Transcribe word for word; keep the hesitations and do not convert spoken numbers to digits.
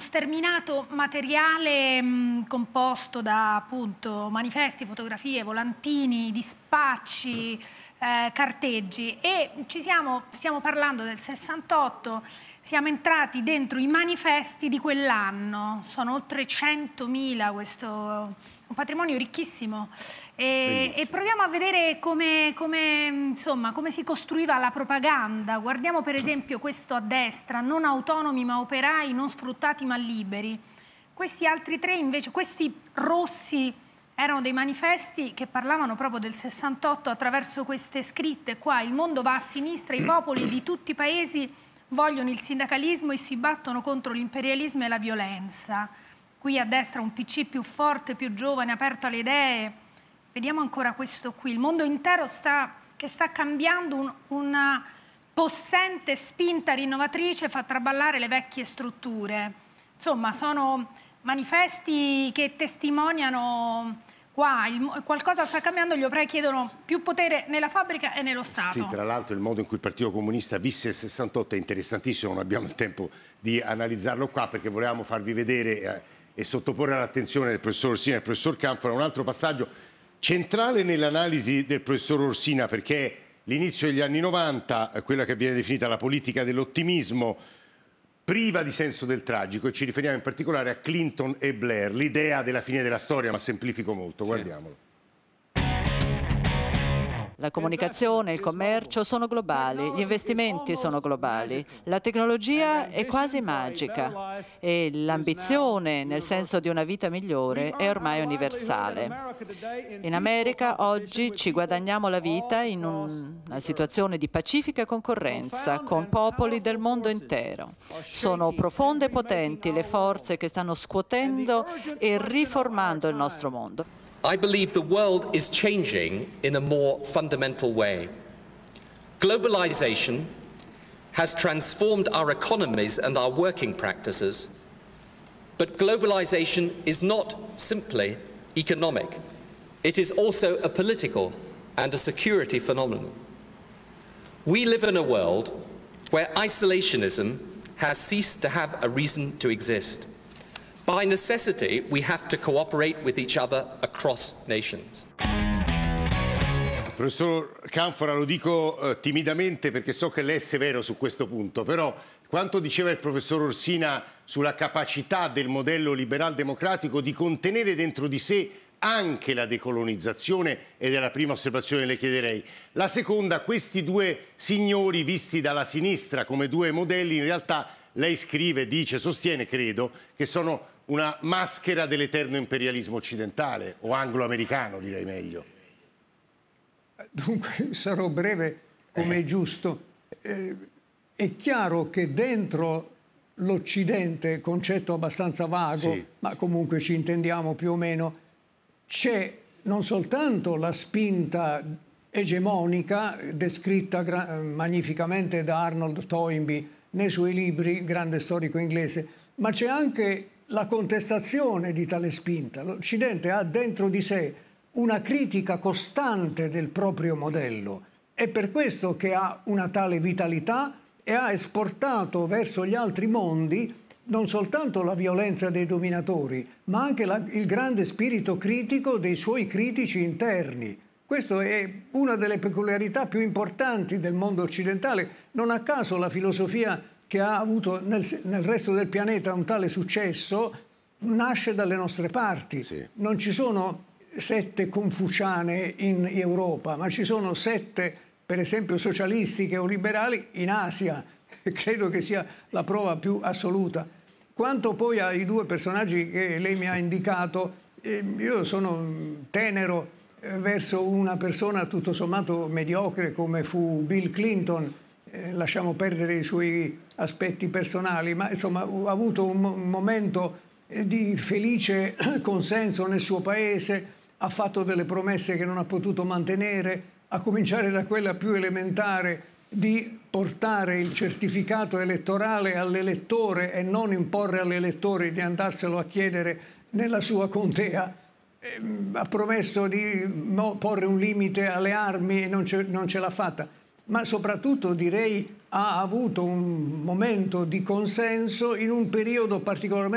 sterminato materiale mh, composto da appunto manifesti, fotografie, volantini, dispacci, eh, carteggi, e ci siamo, stiamo parlando del sessantotto, siamo entrati dentro i manifesti di quell'anno, sono oltre centomila, questo un patrimonio ricchissimo, e, e proviamo a vedere come, come, insomma, come si costruiva la propaganda. Guardiamo per esempio questo a destra: non autonomi ma operai, non sfruttati ma liberi. Questi altri tre invece, questi rossi, erano dei manifesti che parlavano proprio del sessantotto attraverso queste scritte qua: il mondo va a sinistra, i popoli di tutti i paesi vogliono il sindacalismo e si battono contro l'imperialismo e la violenza. Qui a destra un P C più forte, più giovane, aperto alle idee. Vediamo ancora questo qui: il mondo intero sta, che sta cambiando, un, una possente spinta rinnovatrice fa traballare le vecchie strutture. Insomma, sono manifesti che testimoniano qua il, qualcosa sta cambiando, gli operai chiedono più potere nella fabbrica e nello Stato. Sì, tra l'altro il modo in cui il Partito Comunista visse il sessantotto è interessantissimo, non abbiamo il tempo di analizzarlo qua perché volevamo farvi vedere eh, e sottoporre all'attenzione del professor Orsina e del professor Canfora un altro passaggio centrale nell'analisi del professor Orsina, perché l'inizio degli anni novanta, quella che viene definita la politica dell'ottimismo, priva di senso del tragico, e ci riferiamo in particolare a Clinton e Blair, l'idea della fine della storia, ma semplifico molto, sì. Guardiamolo. La comunicazione, il commercio sono globali, gli investimenti sono globali, la tecnologia è quasi magica e l'ambizione nel senso di una vita migliore è ormai universale. In America oggi ci guadagniamo la vita in un, una situazione di pacifica concorrenza con popoli del mondo intero. Sono profonde e potenti le forze che stanno scuotendo e riformando il nostro mondo. I believe the world is changing in a more fundamental way. Globalization has transformed our economies and our working practices, but globalization is not simply economic. It is also a political and a security phenomenon. We live in a world where isolationism has ceased to have a reason to exist. By necessity, we have to cooperate with each other across nations. Professor Canfora, lo dico eh, timidamente perché so che lei è severo su questo punto, però quanto diceva il professor Orsina sulla capacità del modello liberal-democratico di contenere dentro di sé anche la decolonizzazione, ed è la prima osservazione che le chiederei. La seconda: questi due signori visti dalla sinistra come due modelli, in realtà lei scrive, dice, sostiene, credo, che sono una maschera dell'eterno imperialismo occidentale, o anglo-americano direi meglio. Dunque sarò breve come è giusto. Eh, è chiaro che dentro l'Occidente, concetto abbastanza vago, sì, ma comunque ci intendiamo più o meno, c'è non soltanto la spinta egemonica descritta magnificamente da Arnold Toynbee nei suoi libri, grande storico inglese, ma c'è anche la contestazione di tale spinta. L'Occidente ha dentro di sé una critica costante del proprio modello. È per questo che ha una tale vitalità e ha esportato verso gli altri mondi non soltanto la violenza dei dominatori, ma anche la, il grande spirito critico dei suoi critici interni. Questa è una delle peculiarità più importanti del mondo occidentale. Non a caso la filosofia che ha avuto nel, nel resto del pianeta un tale successo nasce dalle nostre parti. Sì. Non ci sono sette confuciane in Europa, ma ci sono sette, per esempio, socialistiche o liberali in Asia. Credo che sia la prova più assoluta. Quanto poi ai due personaggi che lei mi ha indicato, eh, io sono tenero eh, verso una persona tutto sommato mediocre come fu Bill Clinton. Eh, lasciamo perdere i suoi aspetti personali, ma insomma ha avuto un, un momento eh, di felice consenso nel suo paese, ha fatto delle promesse che non ha potuto mantenere, a cominciare da quella più elementare di portare il certificato elettorale all'elettore e non imporre all'elettore di andarselo a chiedere nella sua contea. Eh, ha promesso di no, porre un limite alle armi e non ce, non ce l'ha fatta. Ma soprattutto, direi, ha avuto un momento di consenso in un periodo particolarmente